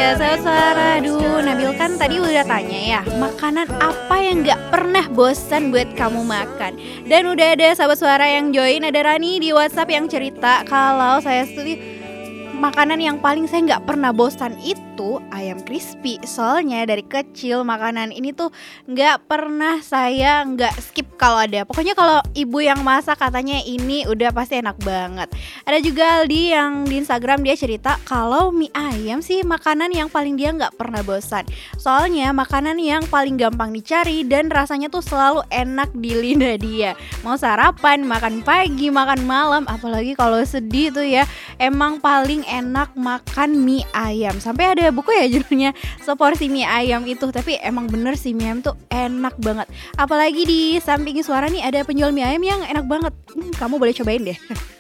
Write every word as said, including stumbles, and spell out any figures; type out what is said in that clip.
Sobat Suara. Aduh, Nabil kan tadi udah tanya ya, makanan apa yang gak pernah bosan buat kamu makan. Dan udah ada Sobat Suara yang join, ada Rani di WhatsApp yang cerita kalau saya tuh makanan yang paling saya gak pernah bosan itu ayam crispy. Soalnya dari kecil makanan ini tuh gak pernah saya gak skip kalau ada. Pokoknya kalau ibu yang masak katanya ini udah pasti enak banget. Ada juga Aldi yang di Instagram dia cerita kalau mie ayam sih makanan yang paling dia gak pernah bosan. Soalnya makanan yang paling gampang dicari dan rasanya tuh selalu enak di lidah dia. Mau sarapan, makan pagi, makan malam, apalagi kalau sedih tuh ya, emang paling enak makan mie ayam. Sampai ada buku ya judulnya Seporsi Mie Ayam itu. Tapi emang bener sih mie ayam tuh enak banget. Apalagi di samping Suara nih ada penjual mie ayam yang enak banget. hmm, Kamu boleh cobain deh.